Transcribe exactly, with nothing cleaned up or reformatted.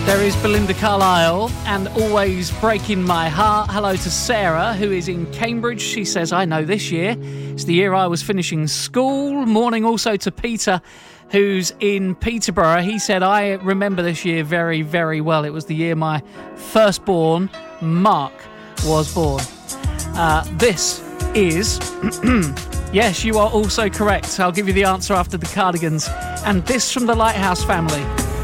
There is Belinda Carlisle and Always Breaking My Heart. Hello to Sarah, who is in Cambridge. She says, I know this year. It's the year I was finishing school. Morning also to Peter, who's in Peterborough. He said, I remember this year very, very well. It was the year my firstborn, Mark, was born. Uh, this is... Yes, you are also correct. I'll give you the answer after the Cardigans. And this from the Lighthouse family.